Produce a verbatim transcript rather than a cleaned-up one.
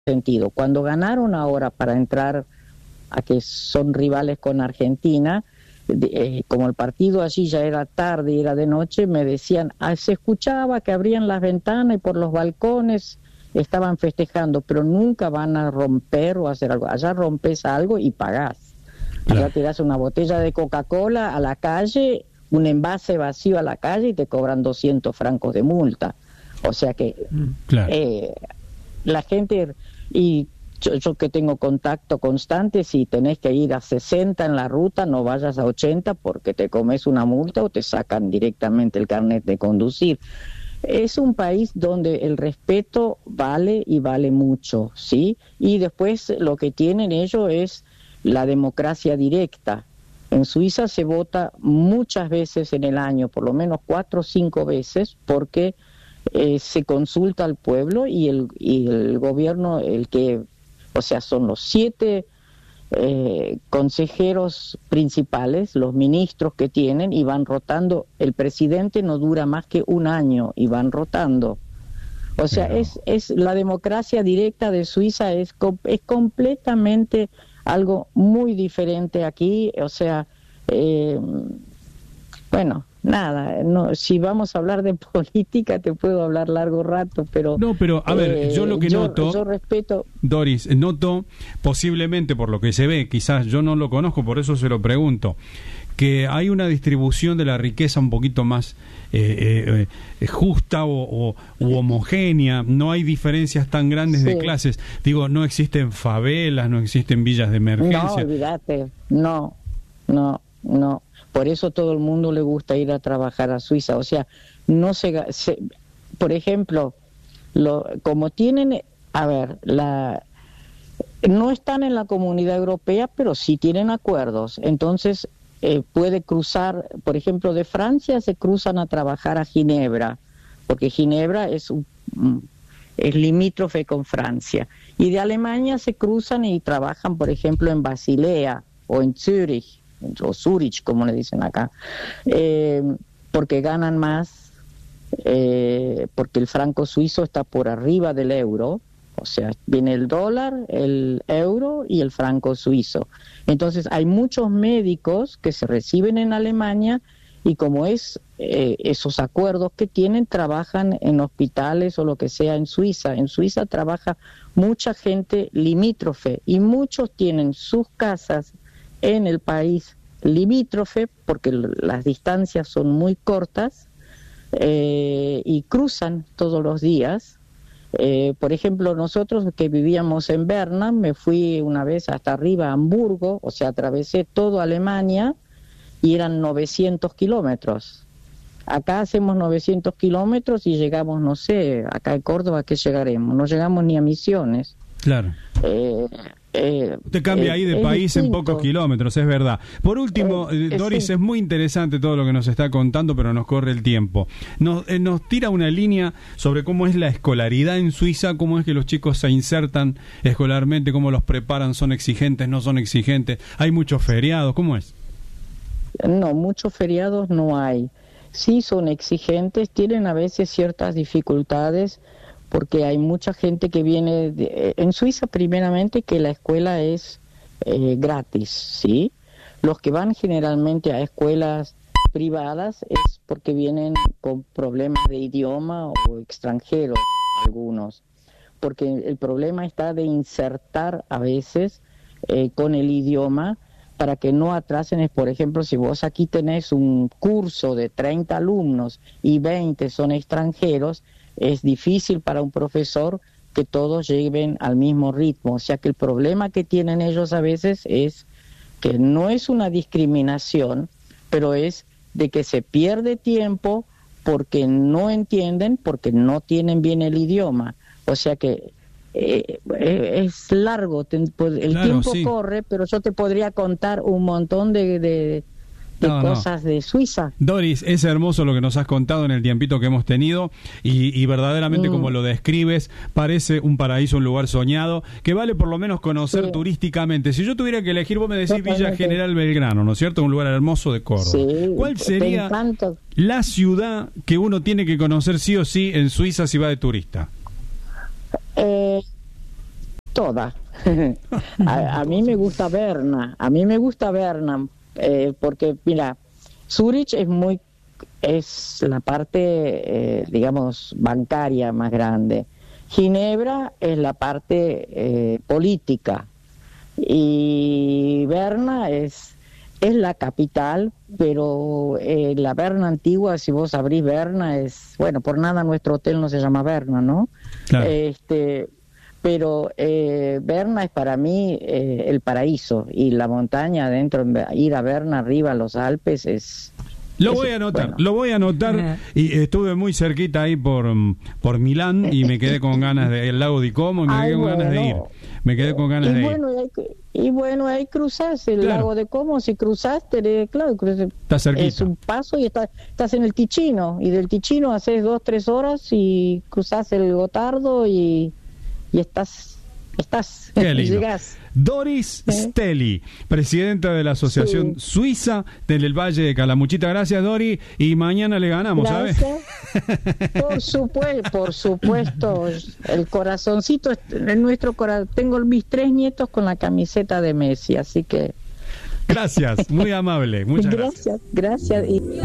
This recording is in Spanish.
sentido. Cuando ganaron ahora para entrar a que son rivales con Argentina, eh, como el partido allí ya era tarde y era de noche, me decían, ah, se escuchaba que abrían las ventanas y por los balcones estaban festejando, pero nunca van a romper o hacer algo. Allá rompes algo y pagás. Allá claro. Tirás una botella de Coca-Cola a la calle, un envase vacío a la calle y te cobran doscientos francos de multa. O sea que claro. eh, la gente, y yo, yo que tengo contacto constante, si tenés que ir a sesenta en la ruta, no vayas a ochenta porque te comes una multa o te sacan directamente el carnet de conducir. Es un país donde el respeto vale y vale mucho, ¿sí? Y después lo que tienen ellos es la democracia directa. En Suiza se vota muchas veces en el año, por lo menos cuatro o cinco veces, porque eh, se consulta al pueblo y el, y el gobierno, el que, o sea, son los siete eh, consejeros principales, los ministros que tienen, y van rotando. El presidente no dura más que un año y van rotando. O sea, Pero... es, es la democracia directa de Suiza es, es completamente algo muy diferente aquí. O sea, eh, bueno, nada, no, si vamos a hablar de política te puedo hablar largo rato, pero... No, pero a ver, eh, yo lo que yo, noto... Yo respeto... Doris, noto, posiblemente por lo que se ve, quizás yo no lo conozco, por eso se lo pregunto, que hay una distribución de la riqueza un poquito más eh, eh, justa o, o u homogénea, no hay diferencias tan grandes sí. de clases. Digo, no existen favelas, no existen villas de emergencia. No, olvídate, no, no, no. Por eso todo el mundo le gusta ir a trabajar a Suiza. O sea, no se, se por ejemplo, lo, como tienen, a ver, la no están en la Comunidad Europea, pero sí tienen acuerdos. Entonces, eh, puede cruzar, por ejemplo, de Francia se cruzan a trabajar a Ginebra, porque Ginebra es, un, es limítrofe con Francia. Y de Alemania se cruzan y trabajan, por ejemplo, en Basilea o en Zúrich, o Zurich, como le dicen acá, eh, porque ganan más, eh, porque el franco suizo está por arriba del euro. O sea, viene el dólar, el euro y el franco suizo. Entonces, hay muchos médicos que se reciben en Alemania y como es eh, esos acuerdos que tienen, trabajan en hospitales o lo que sea en Suiza. En Suiza trabaja mucha gente limítrofe y muchos tienen sus casas en el país limítrofe porque las distancias son muy cortas eh, y cruzan todos los días. Eh, por ejemplo, nosotros que vivíamos en Berna, me fui una vez hasta arriba a Hamburgo, o sea, atravesé toda Alemania y eran novecientos kilómetros. Acá hacemos novecientos kilómetros y llegamos, no sé, acá en Córdoba, ¿qué llegaremos? No llegamos ni a Misiones. Claro. Eh, eh, Usted cambia ahí de país distinto. En pocos kilómetros, es verdad. Por último, eh, Doris, sí. es muy interesante todo lo que nos está contando, pero nos corre el tiempo. Nos, eh, nos tira una línea sobre cómo es la escolaridad en Suiza, cómo es que los chicos se insertan escolarmente, cómo los preparan, son exigentes, no son exigentes, hay muchos feriados, ¿cómo es? No, muchos feriados no hay. Sí son exigentes, tienen a veces ciertas dificultades, porque hay mucha gente que viene de, en Suiza primeramente que la escuela es eh, gratis, ¿sí? Los que van generalmente a escuelas privadas es porque vienen con problemas de idioma o extranjeros, algunos, porque el problema está de insertar a veces eh, con el idioma para que no atrasen. Por ejemplo, si vos aquí tenés un curso de treinta alumnos y veinte son extranjeros, es difícil para un profesor que todos lleven al mismo ritmo. O sea que el problema que tienen ellos a veces es que no es una discriminación, pero es de que se pierde tiempo porque no entienden, porque no tienen bien el idioma. O sea que eh, es largo, el claro, tiempo sí. corre, pero yo te podría contar un montón de... de de no, cosas no. de Suiza. Doris, es hermoso lo que nos has contado en el tiempito que hemos tenido y, y verdaderamente mm. como lo describes, parece un paraíso, un lugar soñado, que vale por lo menos conocer sí. turísticamente. Si yo tuviera que elegir, vos me decís Totalmente. Villa General Belgrano, ¿no es cierto? Un lugar hermoso de Córdoba. Sí, ¿Cuál sería la ciudad que uno tiene que conocer sí o sí en Suiza si va de turista? Eh... toda. a, a mí me gusta Berna, a mí me gusta Berna, eh, porque mira, Zurich es muy, es la parte, eh, digamos, bancaria más grande. Ginebra es la parte eh, política y Berna es es la capital, pero eh, la Berna antigua, si vos abrís Berna, es, bueno, por nada nuestro hotel no se llama Berna, ¿no? Claro. Este, pero eh, Berna es para mí eh, el paraíso, y la montaña adentro, ir a Berna arriba a los Alpes es... Lo voy a anotar, bueno. lo voy a anotar, y estuve muy cerquita ahí por, por Milán y me quedé con ganas de el lago di Como y me Ay, quedé con bueno. ganas de ir. Me quedé con ganas y de bueno, ir. Y, y bueno, ahí cruzás el claro. lago de Como, si cruzaste, claro, está cerquita. Es un paso y está, estás en el Ticino, y del Ticino haces dos, tres horas y cruzás el Gotardo y, y estás... Estás, Qué lindo. Llegás. Doris ¿Eh? Stelli, presidenta de la Asociación sí. Suiza del Valle de Calamuchita. Gracias, Dori, y mañana le ganamos, ¿sabes? Por supuesto, por supuesto, el corazoncito en nuestro corazón. Tengo mis tres nietos con la camiseta de Messi, así que gracias, muy amable, muchas gracias. Gracias, gracias. Y...